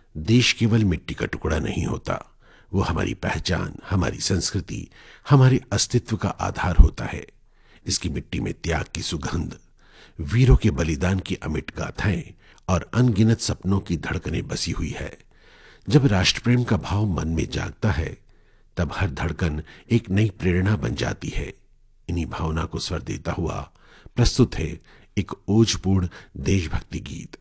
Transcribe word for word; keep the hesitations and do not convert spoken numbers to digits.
देश केवल मिट्टी का टुकड़ा नहीं होता, वो हमारी पहचान, हमारी संस्कृति, हमारे अस्तित्व का आधार होता है। इसकी मिट्टी में त्याग की सुगंध, वीरों के बलिदान की अमिट गाथाएं और अनगिनत सपनों की धड़कनें बसी हुई है। जब राष्ट्रप्रेम का भाव मन में जागता है, तब हर धड़कन एक नई प्रेरणा बन जाती है। इन्हीं भावना को स्वर देता हुआ प्रस्तुत है एक ओजपूर्ण देशभक्ति गीत।